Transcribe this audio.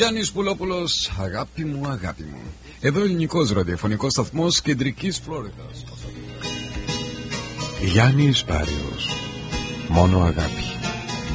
Γιάννης Πουλόπουλος, αγάπη μου, αγάπη μου. Εδώ ελληνικός ραδιοφωνικός σταθμός Κεντρικής Φλόριδας. Γιάννης Πάριος, μόνο αγάπη.